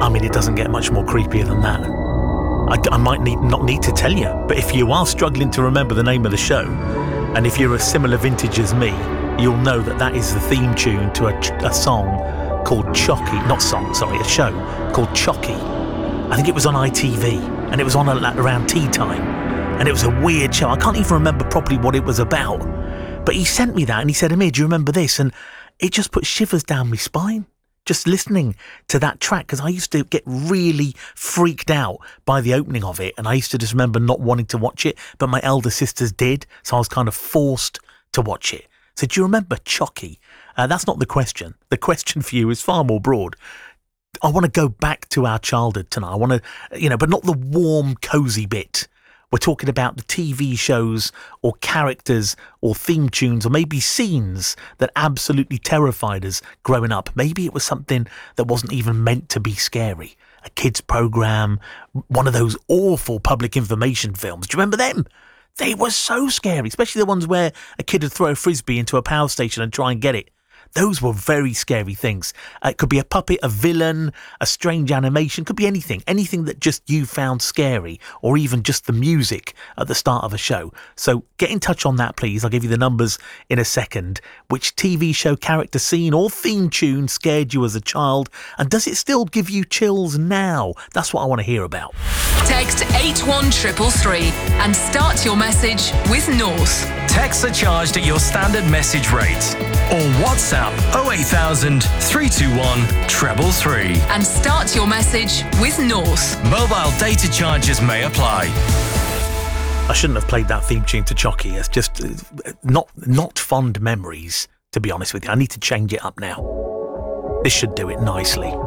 I mean, it doesn't get much more creepier than that. I might not need to tell you, but if you are struggling to remember the name of the show, and if you're a similar vintage as me, you'll know that is the theme tune to a song called Chucky. A show called Chucky. I think it was on ITV, and it was on around tea time, and it was a weird show. I can't even remember properly what it was about, but he sent me that, and he said, Amir, do you remember this? And it just put shivers down my spine, just listening to that track, because I used to get really freaked out by the opening of it, and I used to just remember not wanting to watch it, but my elder sisters did, so I was kind of forced to watch it. So do you remember Chucky? That's not the question. The question for you is far more broad. I want to go back to our childhood tonight. I want to, but not the warm, cosy bit. We're talking about the TV shows or characters or theme tunes or maybe scenes that absolutely terrified us growing up. Maybe it was something that wasn't even meant to be scary. A kids' program, one of those awful public information films. Do you remember them? They were so scary, especially the ones where a kid would throw a frisbee into a power station and try and get it. Those were very scary things. It could be a puppet, a villain, a strange animation, could be anything that just you found scary, or even just the music at the start of a show. So get in touch on that, please. I'll give you the numbers in a second. Which TV show, character, scene or theme tune scared you as a child? And does it still give you chills now? That's what I want to hear about. Text 81333 and start your message with North. Texts are charged at your standard message rate. Or WhatsApp 08000 321 333. And start your message with North. Mobile data charges may apply. I shouldn't have played that theme tune to Chucky. It's just not fond memories, to be honest with you. I need to change it up now. This should do it nicely.